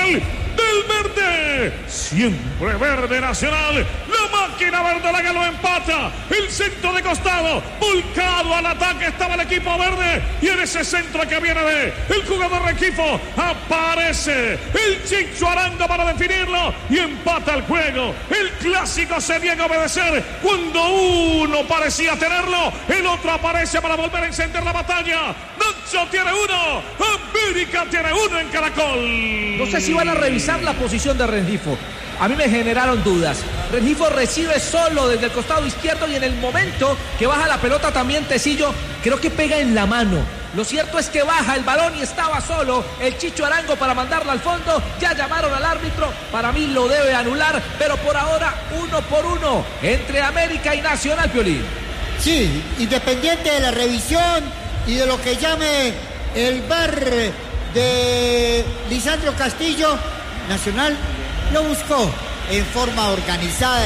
del verde. Siempre verde Nacional. La máquina verde la que lo empata. El centro de costado. Volcado al ataque estaba el equipo verde. Y en ese centro que viene de el jugador Rengifo aparece el Chicho Arango para definirlo. Y empata el juego. El clásico se niega a obedecer. Cuando uno parecía tenerlo, el otro aparece para volver a encender la batalla. Nacho tiene uno. América tiene uno en Caracol. No sé si van a revisar la posición de Rengifo. A mí me generaron dudas. Rengifo recibe solo desde el costado izquierdo y en el momento que baja la pelota también Tecillo, creo que pega en la mano. Lo cierto es que baja el balón y estaba solo el Chicho Arango para mandarla al fondo. Ya llamaron al árbitro, para mí lo debe anular, pero por ahora 1-1 entre América y Nacional, Piolín. Sí, independiente de la revisión y de lo que llame el VAR de Lisandro Castillo, Nacional lo buscó en forma organizada,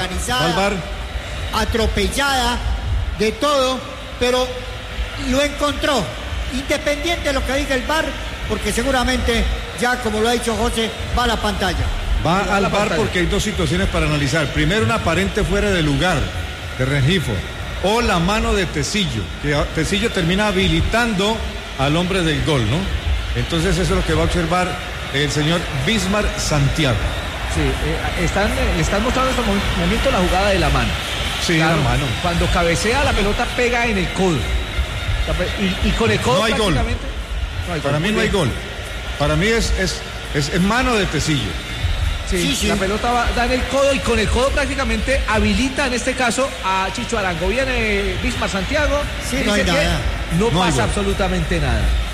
atropellada, de todo, pero lo encontró, independiente de lo que diga el VAR, porque seguramente ya, como lo ha dicho José, va a la pantalla. Va al VAR porque hay dos situaciones para analizar. Primero, un aparente fuera de lugar de Rengifo, o la mano de Tecillo, que Tecillo termina habilitando al hombre del gol, ¿no? Entonces eso es lo que va a observar el señor Bismar Santiago. Sí, le están mostrando en este momento la jugada de la mano. Sí, claro, la mano. Cuando cabecea la pelota pega en el codo. Y con el codo no hay gol. Para mí no hay gol. Para mí es mano de Tecillo. Sí. La pelota da en el codo y con el codo prácticamente habilita en este caso a Chicho Arango. Viene Bismar Santiago. Sí, no hay nada. No pasa absolutamente nada.